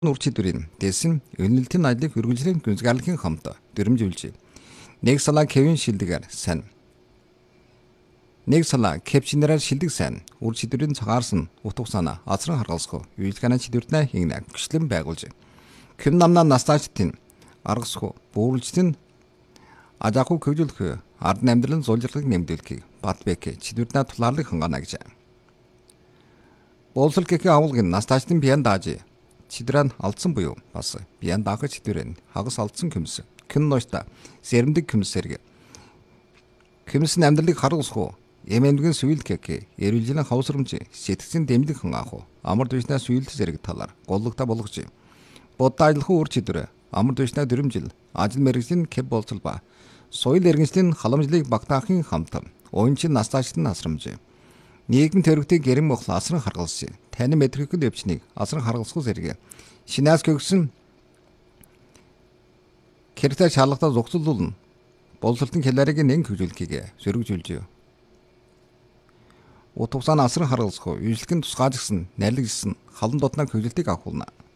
Ур чидүрийн дэсэн үнэлтийн ажлыг хөргөлжлийн гүнзгийрлийн хамт дөрөмжүүлж нэг салаа Кевин шилдэгээр сайн нэг салаа кепчинераар шилдэг сайн ур чидүрийн цагаарсан утга санаа азран харгалсах үйлчлэгэн чидүртнэ хийнэ гүчлэн байгуулж кем намна настаачтын аргасх бөөрөлжтэн ажааху хөгжүүлэх ард амьдралын зулжирлагыг нэмдүүлэхийг Батбек чидүртнэ тулаарлыг хангана гэж. Болсол гэхээ авалгын настаачтын биян дааж чидран алдсан буюу бас биян даах чидүрэн хагас алдсан көмс кэн нойста сэрэмдэг көмсэрэг көмсөн амьдралыг харуулсах эмэмдгэн сүйлд гэхээ эрүүлжлийн хавсрамж сэтгцэн дэмдэг хан аах амар дэвшнээ сүйлд зэрэг талаар голлогта болгож бодда ажиллах ур чидүр амар дэвшнээ дөрөмжил ажил мэргэжлийн кэп болцол ба соёл иргэншлийн халамжлыг багтаахын хамт уянчин настаачтын асрамж нийгэм төрөгтийг гэрэн мохл асран харгалсан тань мэдрэгэл өвчнийг асран харгалсах зэрэг шинаас гөгсөн кэртэ шалгатаа зогцолдуулна боловсролтын хэлээрийг нэн хөгжүүлэхийг сөргөжүүлж утгасаа асран харгалсах үйлчлэгэн тусгаажсан найрлагжсэн халан дотноо хөгжилтийг авахулна.